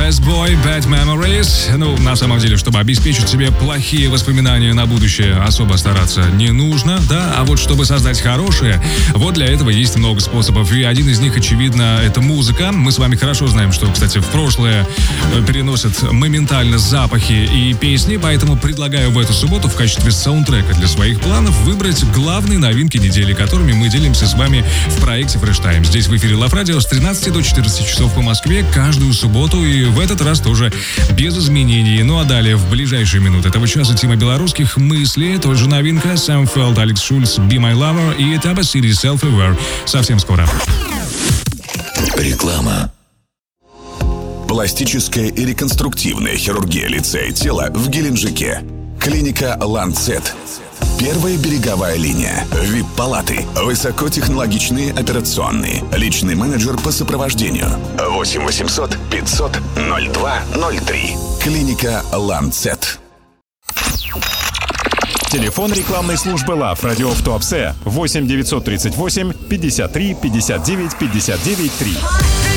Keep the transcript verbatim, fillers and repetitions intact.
Best Boy, Bad Memories. Ну, на самом деле, чтобы обеспечить себе плохие воспоминания на будущее, особо стараться не нужно, да? А вот чтобы создать хорошие, вот для этого есть много способов. И один из них, очевидно, это музыка. Мы с вами хорошо знаем, что, кстати, в прошлое переносят моментально запахи и песни, поэтому предлагаю в эту субботу в качестве саундтрека для своих планов выбрать главные новинки недели, которыми мы делимся с вами в проекте Fresh Time. Здесь в эфире Love Radio с тринадцати до четырнадцати часов по Москве каждую субботу, и в этот раз тоже без изменений. Ну а далее в ближайшие минуты этого часа Тима Белорусских «Мысли», тоже новинка, Сэм Фелд, Алекс Шульц, Be My Lover и Taba City Self-Aware. Совсем скоро. Реклама. Пластическая и реконструктивная хирургия лица и тела в Геленджике. Клиника «Ланцет». Первая береговая линия. ви ай пи-палаты. Высокотехнологичные операционные. Личный менеджер по сопровождению. восемь восемьсот пятьсот ноль два ноль три. Клиника «Ланцет». Телефон рекламной службы Love Radio в Туапсе восемь девятьсот тридцать восемь пятьдесят три пятьдесят девять пятьдесят девять три.